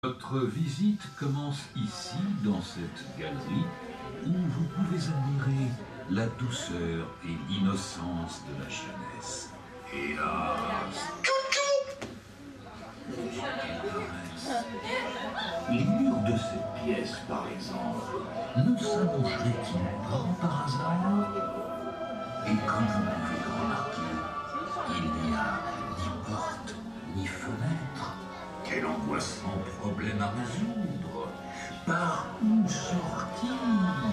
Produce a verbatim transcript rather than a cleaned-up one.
Notre visite commence ici, dans cette galerie, où vous pouvez admirer la douceur et l'innocence de la jeunesse. Hélas, les murs de cette pièce, par exemple, ne s'allongeraient-ils pas par hasard? Et comme vous pouvez le remarquer, il n'y a ni porte, ni fenêtre. Quel angoissant problème à résoudre! Par où sortir?